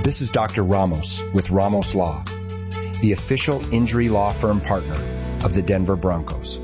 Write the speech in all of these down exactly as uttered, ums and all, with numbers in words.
This is Doctor Ramos with Ramos Law, the official injury law firm partner of the Denver Broncos.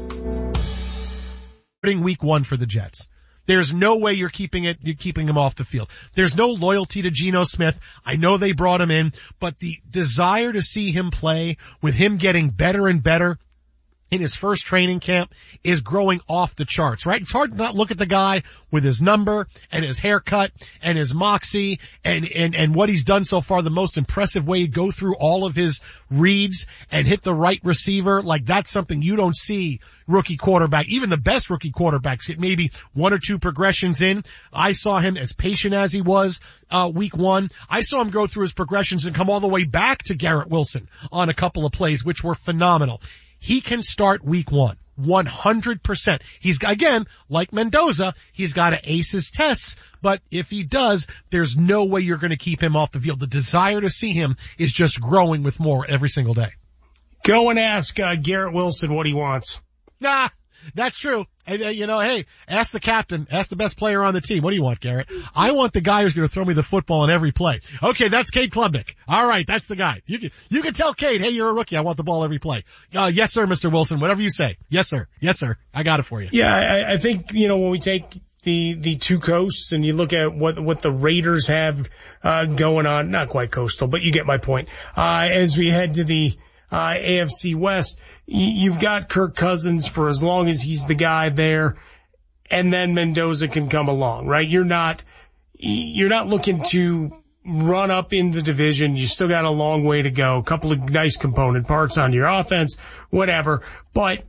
Week one for the Jets. There's no way you're keeping it, you're keeping him off the field. There's no loyalty to Geno Smith. I know they brought him in, but the desire to see him play, with him getting better and better in his first training camp, is growing off the charts, right? It's hard to not look at the guy with his number and his haircut and his moxie and, and, and what he's done so far. The most impressive way to go through all of his reads and hit the right receiver. Like, that's something you don't see rookie quarterback. Even the best rookie quarterbacks get maybe one or two progressions in. I saw him as patient as he was, uh, week one. I saw him go through his progressions and come all the way back to Garrett Wilson on a couple of plays, which were phenomenal. He can start week one, one hundred percent. He's, again, like Mendoza, he's got to ace his tests, but if he does, there's no way you're going to keep him off the field. The desire to see him is just growing with more every single day. Go and ask uh, Garrett Wilson what he wants. Nah, that's true. And, uh, you know, hey, ask the captain, ask the best player on the team. What do you want, Garrett? I want the guy who's going to throw me the football on every play. Okay, that's Cade Klubnik. All right, that's the guy. You can, you can tell Cade, hey, you're a rookie. I want the ball every play. Uh, yes, sir, Mister Wilson. Whatever you say. Yes, sir. Yes, sir. I got it for you. Yeah, I, I think, you know, when we take the, the two coasts and you look at what, what the Raiders have, uh, going on, not quite coastal, but you get my point. Uh, as we head to the, Uh, A F C West, you've got Kirk Cousins for as long as he's the guy there, and then Mendoza can come along, right? You're not, you're not looking to run up in the division. You still got a long way to go. A couple of nice component parts on your offense, whatever, but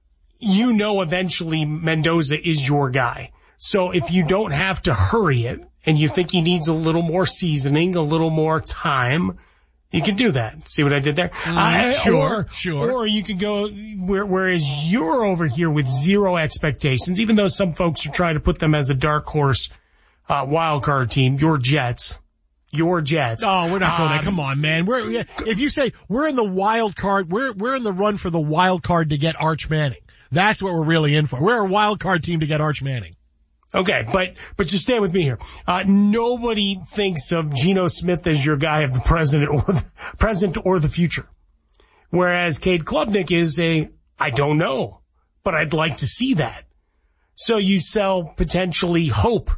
you know eventually Mendoza is your guy. So if you don't have to hurry it, and you think he needs a little more seasoning, a little more time, you can do that. See what I did there? Mm, uh, sure, or, sure. Or you can go, where, whereas you're over here with zero expectations, even though some folks are trying to put them as a dark horse, uh, wild card team, your Jets. Your Jets. Oh, we're not going um, there. Come on, man. We're, if you say we're in the wild card, we're, we're in the run for the wild card to get Arch Manning. That's what we're really in for. We're a wild card team to get Arch Manning. Okay, but, but just stay with me here. Uh, nobody thinks of Geno Smith as your guy of the present or the present or the future. Whereas Cade Klubnik is a, I don't know, but I'd like to see that. So you sell potentially hope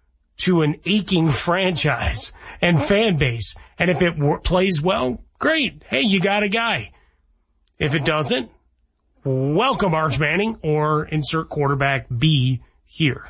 to an aching franchise and fan base. And if it w- plays well, great. Hey, you got a guy. If it doesn't, welcome Arch Manning, or insert quarterback B here.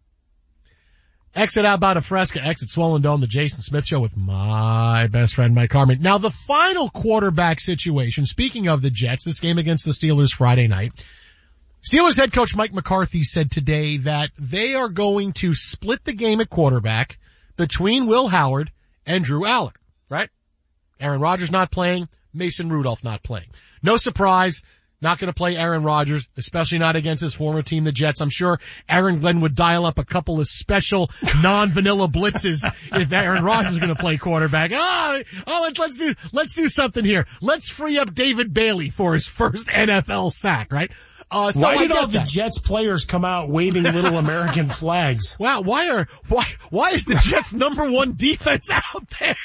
Exit Outbound of Fresca, exit Swollen Dome, the Jason Smith Show with my best friend Mike Harmon. Now, the final quarterback situation, speaking of the Jets, this game against the Steelers Friday night, Steelers head coach Mike McCarthy said today that they are going to split the game at quarterback between Will Howard and Drew Aller, right? Aaron Rodgers not playing, Mason Rudolph not playing. No surprise. Not going to play Aaron Rodgers, especially not against his former team, the Jets. I'm sure Aaron Glenn would dial up a couple of special non-vanilla blitzes if Aaron Rodgers is going to play quarterback. Oh, oh, let's, let's do, let's do something here. Let's free up David Bailey for his first N F L sack, right? Uh, so why did all that. the Jets players come out waving little American flags? Wow, why are, why, why is the Jets number one defense out there?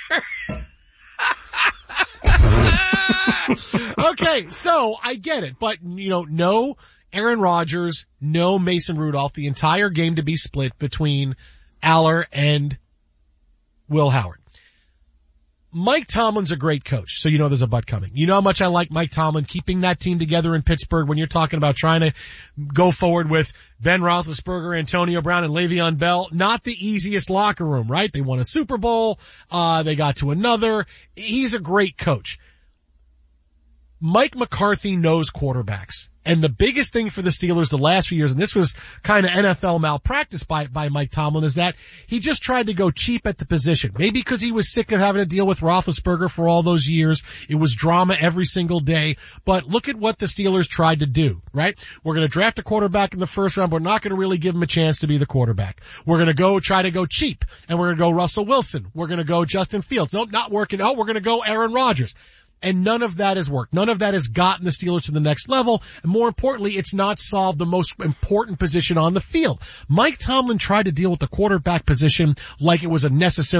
Okay, so I get it, but you know, no Aaron Rodgers, no Mason Rudolph, the entire game to be split between Aller and Will Howard. Mike Tomlin's a great coach, so you know there's a but coming. You know how much I like Mike Tomlin keeping that team together in Pittsburgh when you're talking about trying to go forward with Ben Roethlisberger, Antonio Brown, and Le'Veon Bell. Not the easiest locker room, right? They won a Super Bowl, uh, they got to another. He's a great coach. Mike McCarthy knows quarterbacks. And the biggest thing for the Steelers the last few years, and this was kind of N F L malpractice by, by Mike Tomlin, is that he just tried to go cheap at the position. Maybe because he was sick of having to deal with Roethlisberger for all those years. It was drama every single day. But look at what the Steelers tried to do, right? We're going to draft a quarterback in the first round, but we're not going to really give him a chance to be the quarterback. We're going to go try to go cheap, and we're going to go Russell Wilson. We're going to go Justin Fields. Nope, not working. Oh, we're going to go Aaron Rodgers. And none of that has worked. None of that has gotten the Steelers to the next level. And more importantly, it's not solved the most important position on the field. Mike Tomlin tried to deal with the quarterback position like it was a necessary